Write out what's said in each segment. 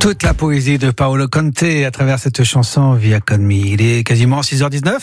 Toute la poésie de Paolo Conte à travers cette chanson Via Con Me. Il est quasiment 6h19.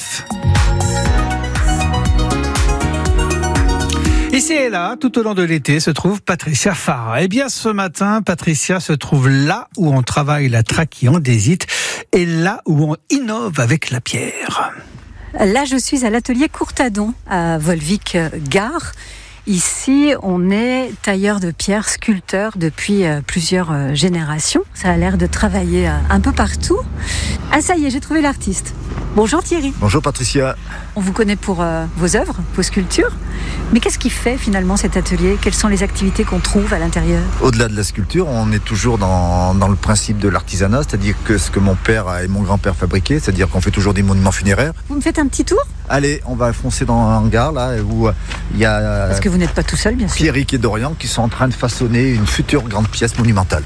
Ici et là, tout au long de l'été, se trouve Patricia Farah. Eh bien, ce matin, Patricia se trouve là où on travaille la trachyandésite et là où on innove avec la pierre. Là, je suis à l'atelier Courtadon, à Volvic-Gare. Ici, on est tailleur de pierre, sculpteur depuis plusieurs générations. Ça a l'air de travailler un peu partout. Ah, ça y est, j'ai trouvé l'artiste. Bonjour Thierry. Bonjour Patricia. On vous connaît pour vos œuvres, vos sculptures. Mais qu'est-ce qui fait finalement cet atelier ? Quelles sont les activités qu'on trouve à l'intérieur ? Au-delà de la sculpture, on est toujours dans le principe de l'artisanat, c'est-à-dire que ce que mon père et mon grand-père fabriquaient, c'est-à-dire qu'on fait toujours des monuments funéraires. Vous me faites un petit tour ? Allez, on va foncer dans un hangar là où il y a... Parce que vous n'êtes pas tout seul, bien sûr. Pierrick et Dorian qui sont en train de façonner une future grande pièce monumentale.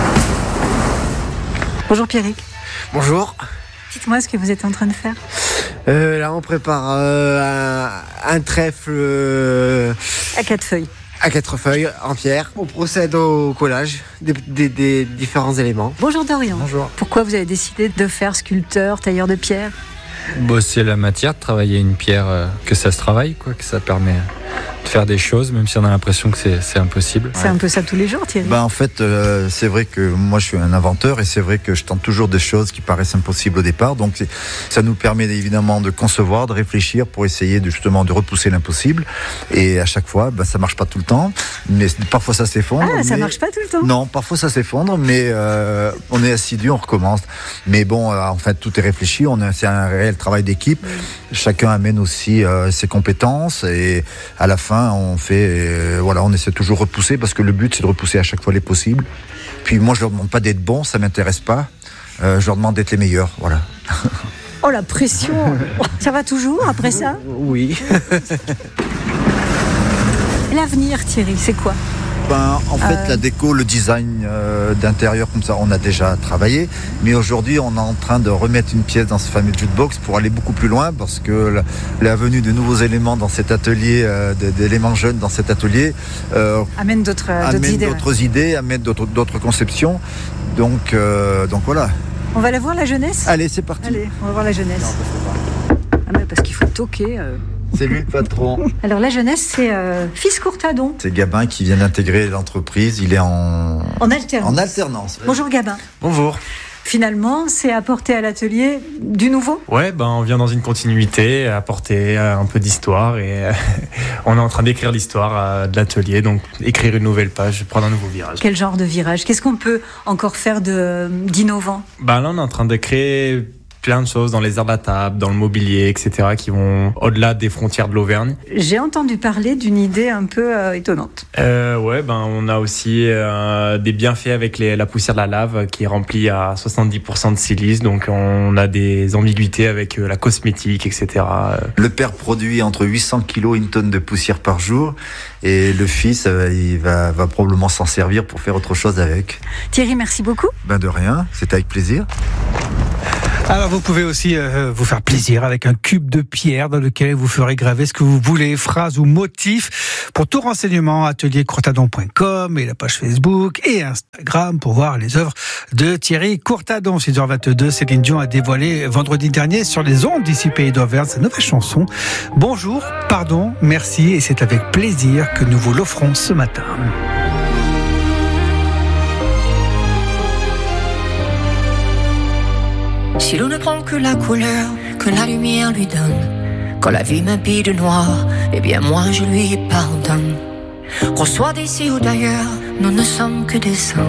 Bonjour Pierrick. Bonjour. Dites-moi ce que vous êtes en train de faire. Là, on prépare un trèfle À 4 feuilles. à 4 feuilles en pierre. On procède au collage des différents éléments. Bonjour Dorian. Bonjour. Pourquoi vous avez décidé de faire sculpteur, tailleur de pierre ? C'est la matière de travailler une pierre, que ça se travaille, que ça permet de faire des choses, même si on a l'impression que c'est impossible. C'est un peu ça tous les jours, Thierry. En fait, c'est vrai que moi je suis un inventeur et c'est vrai que je tente toujours des choses qui paraissent impossibles au départ. Donc ça nous permet évidemment de concevoir, de réfléchir pour essayer justement de repousser l'impossible. Et à chaque fois, ça marche pas tout le temps, mais parfois ça s'effondre. Ah, ça marche pas tout le temps. Non, parfois ça s'effondre, mais on est assidu, on recommence. Mais bon, en fait, tout est réfléchi. C'est un réel travail d'équipe. Chacun amène aussi ses compétences et à la fin, on essaie toujours de repousser parce que le but c'est de repousser à chaque fois les possibles. Puis moi je leur demande pas d'être bon, ça m'intéresse pas. Je leur demande d'être les meilleurs, voilà. Oh la pression. Ça va toujours après ça ? Oui. L'avenir, Thierry, c'est quoi ? En fait, la déco, le design d'intérieur comme ça, on a déjà travaillé. Mais aujourd'hui, on est en train de remettre une pièce dans ce fameux jukebox pour aller beaucoup plus loin parce que la venue de nouveaux éléments dans cet atelier, d'éléments jeunes dans cet atelier, amène d'autres idées, amène d'autres conceptions. Donc voilà. On va aller voir la jeunesse ? Allez, c'est parti. Allez, on va voir la jeunesse. Parce qu'il faut toquer. C'est lui le patron. Alors la jeunesse, c'est Fils Courtadon. C'est Gabin qui vient d'intégrer l'entreprise. Il est en alternance. Bonjour Gabin. Bonjour. Finalement, c'est apporter à l'atelier du nouveau ? Ouais, on vient dans une continuité, apporter un peu d'histoire et on est en train d'écrire l'histoire de l'atelier, donc écrire une nouvelle page, prendre un nouveau virage. Quel genre de virage ? Qu'est-ce qu'on peut encore faire d'innovant ? Là, on est en train de créer plein de choses dans les arts de la table, dans le mobilier, etc., qui vont au-delà des frontières de l'Auvergne. J'ai entendu parler d'une idée un peu étonnante. On a aussi des bienfaits avec la poussière de la lave qui est remplie à 70% de silice, donc on a des ambiguïtés avec la cosmétique, etc. Le père produit entre 800 kilos et une tonne de poussière par jour, et le fils, il va probablement s'en servir pour faire autre chose avec. Thierry, merci beaucoup. De rien, c'est avec plaisir. Alors vous pouvez aussi vous faire plaisir avec un cube de pierre dans lequel vous ferez graver ce que vous voulez, phrases ou motifs. Pour tout renseignement, ateliercourtadon.com et la page Facebook et Instagram pour voir les œuvres de Thierry Courtadon. 6h22, Céline Dion a dévoilé vendredi dernier sur les ondes d'ici Pays d'Auvergne sa nouvelle chanson. Bonjour, pardon, merci, et c'est avec plaisir que nous vous l'offrons ce matin. Si l'on ne prend que la couleur que la lumière lui donne, quand la vie m'habille de noir, eh bien moi je lui pardonne. Qu'on soit d'ici ou d'ailleurs, nous ne sommes que des saints.